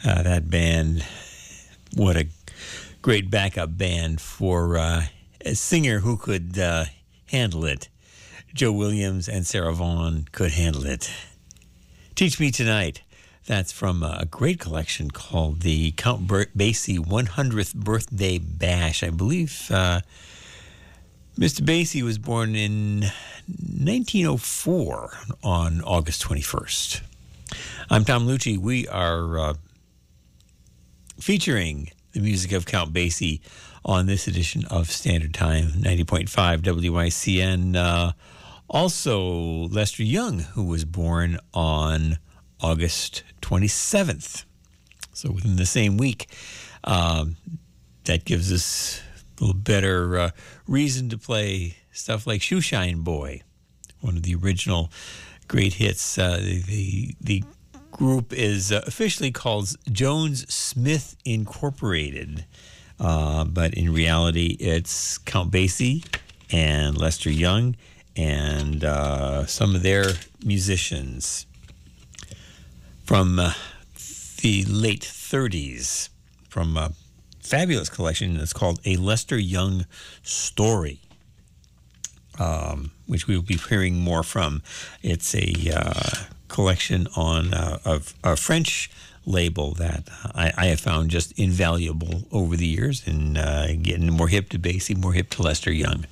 That band, what a great backup band for a singer who could handle it. Joe Williams and Sarah Vaughan could handle it. Teach Me Tonight. That's from a great collection called the Count Basie 100th Birthday Bash. I believe Mr. Basie was born in 1904 on August 21st. I'm Tom Lucci. We are featuring the music of Count Basie on this edition of Standard Time, 90.5 WICN. Also, Lester Young, who was born on August 27th. So within the same week, that gives us a little better reason to play stuff like Shoeshine Boy, one of the original great hits. The group is officially called Jones Smith Incorporated, but in reality it's Count Basie and Lester Young and some of their musicians from the late 30s, from a fabulous collection that's called A Lester Young Story, which we will be hearing more from. It's a collection on a French label that I have found just invaluable over the years, and getting more hip to Basie, more hip to Lester Young.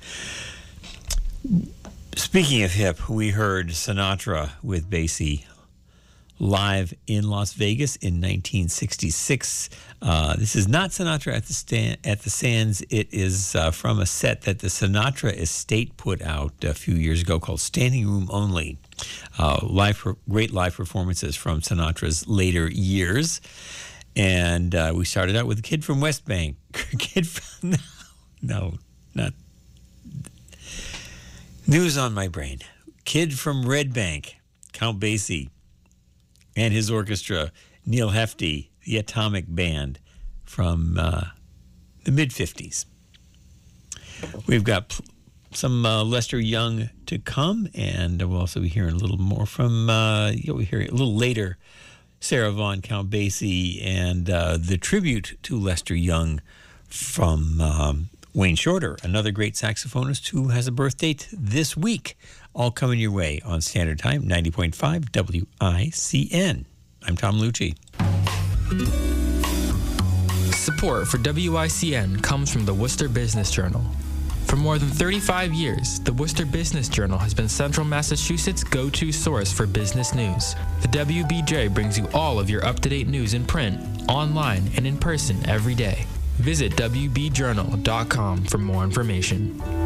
Speaking of hip, we heard Sinatra with Basie live in Las Vegas in 1966. This is not Sinatra at the Sands. It is from a set that the Sinatra Estate put out a few years ago called Standing Room Only. Great live performances from Sinatra's later years. And we started out with a kid from West Bank. Not news on my brain. Kid from Red Bank, Count Basie, and his orchestra, Neil Hefti, the Atomic Band, from the mid-50s. We've got some Lester Young to come, and we'll also be hearing a little more from, you'll be hearing a little later, Sarah Vaughan, Count Basie, and the tribute to Lester Young from Wayne Shorter, another great saxophonist who has a birth date this week. All coming your way on Standard Time, 90.5 WICN. I'm Tom Lucci. Support for WICN comes from the Worcester Business Journal. For more than 35 years, the Worcester Business Journal has been Central Massachusetts' go-to source for business news. The WBJ brings you all of your up-to-date news in print, online, and in person every day. Visit WBJournal.com for more information.